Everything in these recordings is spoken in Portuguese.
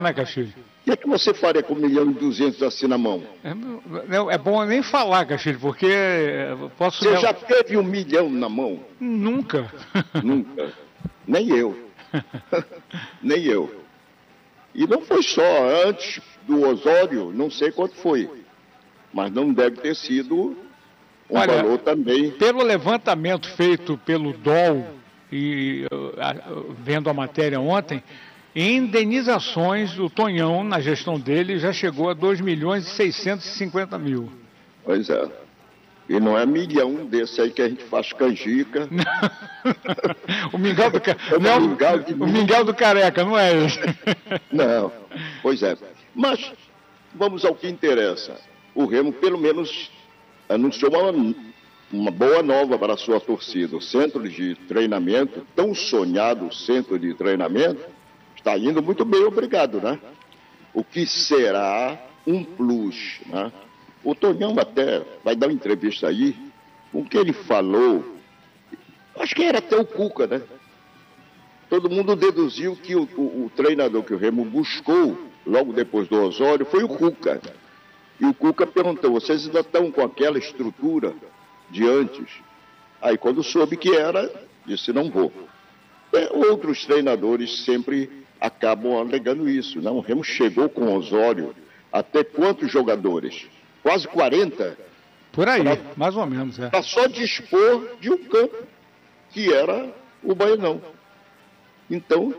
né, Castilho? O que você faria com 1.200.000 assim na mão? É bom nem falar, Castilho, porque posso... Você já teve 1 milhão na mão? Nunca. Nunca. Nem eu. Nem eu. E não foi só antes do Osório, não sei quanto foi. Mas não deve ter sido um valor também. Pelo levantamento feito pelo DOL, e vendo a matéria ontem, em indenizações, o Tonhão, na gestão dele, já chegou a 2.650.000. Pois é. E não é milhão desse aí que a gente faz canjica. O mingau do careca, não é esse? Não, pois é. Mas vamos ao que interessa. O Remo, pelo menos, anunciou uma boa nova para a sua torcida. O centro de treinamento, tão sonhado centro de treinamento, está indo muito bem, obrigado, né? O que será um plus, né? O Tonhão até vai dar uma entrevista aí, com o que ele falou, acho que era até o Cuca, né? Todo mundo deduziu que o treinador que o Remo buscou, logo depois do Osório, foi o Cuca. E o Cuca perguntou, vocês ainda estão com aquela estrutura de antes? Aí quando soube que era, disse, não vou. Outros treinadores sempre acabam alegando isso, né? O Remo chegou com o Osório até quantos jogadores? Quase 40. Por aí, mais ou menos. Para só dispor de um campo, que era o Baianão. Então,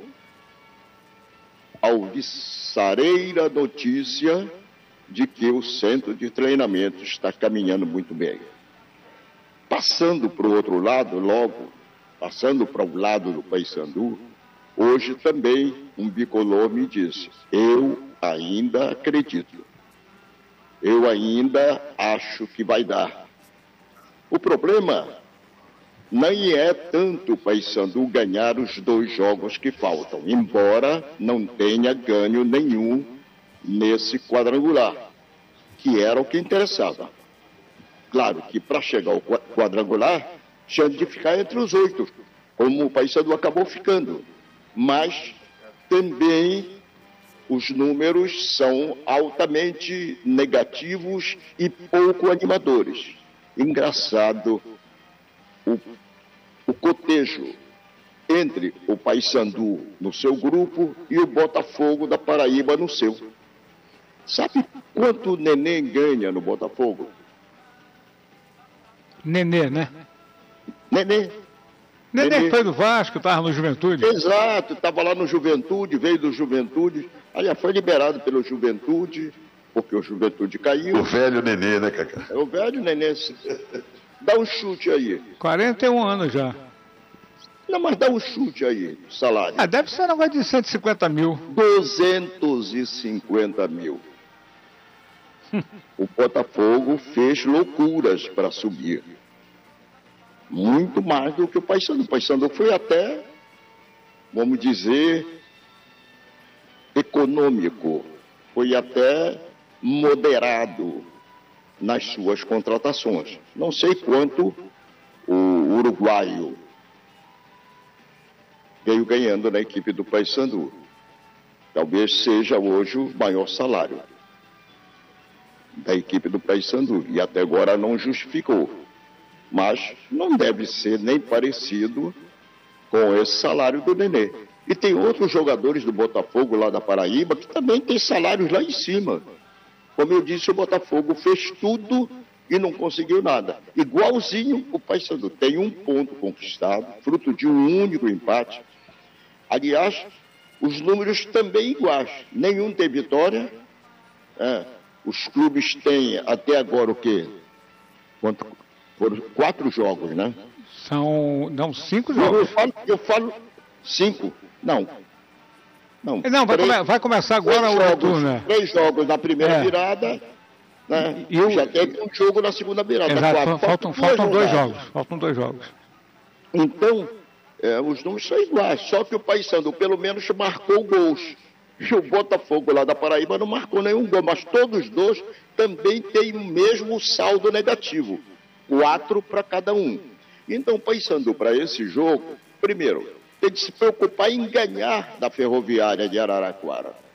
alvissareira notícia de que o centro de treinamento está caminhando muito bem. Passando para o outro lado, passando para o lado do Paysandu, hoje também um bicolor me disse, eu ainda acredito. Eu ainda acho que vai dar. O problema nem é tanto o Paysandu ganhar os 2 jogos que faltam, embora não tenha ganho nenhum nesse quadrangular, que era o que interessava. Claro que para chegar ao quadrangular, tinha de ficar entre os 8, como o Paysandu acabou ficando. Mas também os números são altamente negativos e pouco animadores. Engraçado o cotejo entre o Paysandu no seu grupo e o Botafogo da Paraíba no seu. Sabe quanto o Nenê ganha no Botafogo? Nenê, né? Nenê foi do Vasco, estava no Juventude. Exato, estava lá no Juventude, veio do Juventude. Aliás, foi liberado pelo Juventude, porque o Juventude caiu. O velho Nenê, né, Cacá? É o velho Nenê. Dá um chute aí. 41 anos já. Não, mas dá um chute aí, salário. Deve ser um negócio de 150 mil. 250 mil. O Botafogo fez loucuras para subir. Muito mais do que o Paysandu. O Paysandu foi até, vamos dizer, econômico. Foi até moderado nas suas contratações. Não sei quanto o uruguaio veio ganhando na equipe do Paysandu. Talvez seja hoje o maior salário da equipe do Paysandu. E até agora não justificou. Mas não deve ser nem parecido com esse salário do Nenê. E tem outros jogadores do Botafogo lá da Paraíba que também tem salários lá em cima. Como eu disse, o Botafogo fez tudo e não conseguiu nada. Igualzinho o Paysandu. Tem 1 ponto conquistado, fruto de um único empate. Aliás, os números também iguais. Nenhum tem vitória. Os clubes têm até agora o quê? Foram 4 jogos, né? Não, 5 jogos. Eu falo 5. Não, vai começar agora o turno. 3 jogos na primeira virada, né? Já teve um jogo na segunda virada. Exato, faltam 2 jogos. Faltam 2 jogos. Então, os números são iguais, só que o Paysandu pelo menos marcou gols. E o Botafogo lá da Paraíba não marcou nenhum gol, mas todos os 2 também têm o mesmo saldo negativo. 4 para cada um. Então, o Paysandu para esse jogo, primeiro, tem de se preocupar em ganhar da Ferroviária de Araraquara.